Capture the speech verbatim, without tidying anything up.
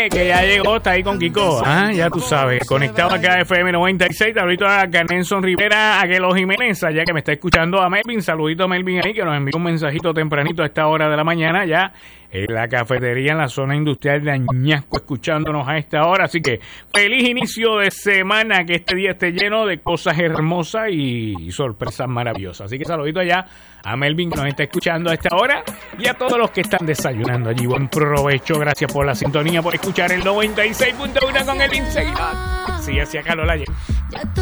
Oye, que ya llegó, está ahí con Kiko. Ah, ya tú sabes, conectado acá a F M noventa y seis. Saludito a Canenson Rivera, a Gelo Jiménez, allá que me está escuchando, a Melvin. Saludito a Melvin ahí, que nos envió un mensajito tempranito a esta hora de la mañana, ya en la cafetería en la zona industrial de Añasco, escuchándonos a esta hora. Así que feliz inicio de semana, que este día esté lleno de cosas hermosas y sorpresas maravillosas. Así que saludito allá a Melvin, que nos está escuchando a esta hora, y a todos los que están desayunando allí. Buen provecho, gracias por la sintonía, por escuchar el noventa y seis punto uno con el Inseguidad. Sí, hacia Carol ayer.